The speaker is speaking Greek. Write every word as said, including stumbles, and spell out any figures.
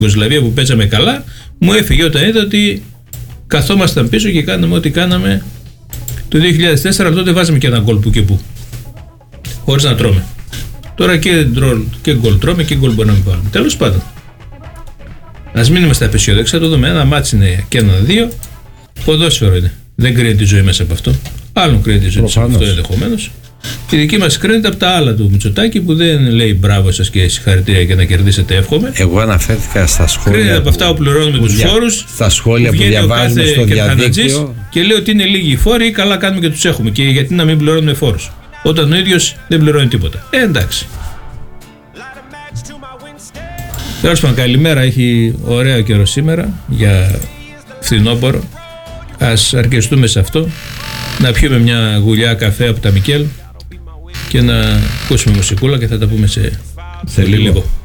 Ιουγκοσλαβία που παίζαμε καλά, μου έφυγε όταν είδα ότι καθόμασταν πίσω και κάναμε ό,τι κάναμε το δύο χιλιάδες τέσσερα, τότε βάζαμε και ένα γκολ που και που. Χωρίς να τρώμε. Τώρα και, και γκολ τρώμε και γκολ μπορεί να μην πάρουμε. Τέλος πάντων. Ας μείνουμε στα απεσιόδοξα, το δούμε. Ένα μάτς είναι και ένα δύο. Ποδόσφαιρο είναι. Δεν κρίνει τη ζωή μέσα από αυτό. Άλλον κρίνει τη ζωή μέσα από αυτό ενδεχομένως. Η δική μας κρίνεται από τα άλλα του Μητσοτάκη που δεν λέει μπράβο σας και συγχαρητήρια και να κερδίσετε, εύχομαι. Εγώ αναφέρθηκα στα σχόλια. Κρίνεται από αυτά που πληρώνουμε τους δια... φόρους. Στα σχόλια που, που διαβάζουμε στο διαδίκτυο. Και λέει ότι είναι λίγοι οι φόροι ή καλά κάνουμε και τους έχουμε. Και γιατί να μην πληρώνουμε φόρους, όταν ο ίδιος δεν πληρώνει τίποτα. Ε, εντάξει. Τέλος πάντων, καλημέρα. Έχει ωραίο καιρό σήμερα για φθινόπωρο. Ας αρκεστούμε σε αυτό. Να πιούμε μια γουλιά καφέ από τα Μικέλ και να ακούσουμε μουσικούλα και θα τα πούμε σε, σε λίγο.